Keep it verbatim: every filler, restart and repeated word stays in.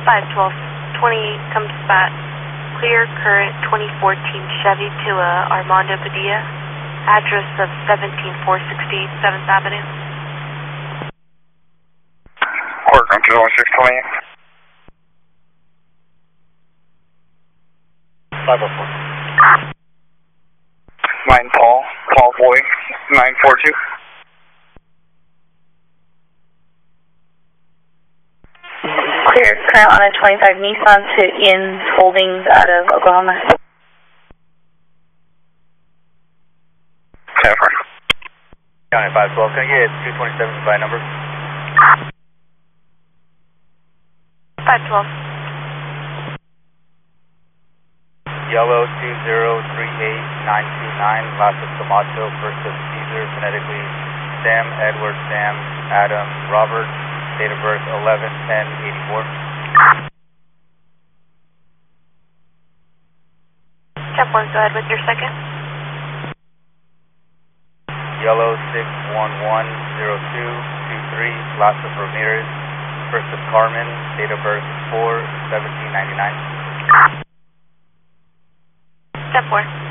five twelve twenty-eight comes back. Clear current twenty fourteen Chevy to uh, Armando Padilla. Address of seventeen four sixty seventh Avenue. Court, come to one six twenty-eight. five oh four. nine Paul, Paul Boy, nine four two. Clear current on a twenty-five Nissan to Ian's Holdings out of Oklahoma. Jennifer. County five twelve, can I get two twenty-seven by number? five twelve. Yellow two zero three eight nine two nine, last of Camacho, first of Caesar, phonetically Sam, Edward, Sam, Adam, Robert, date of birth eleven ten eighty-four. Step one, go ahead with your second. Yellow six one one zero two two three, last of Ramirez, first of Carmen, date of birth four seventeen ninety-nine. Step four.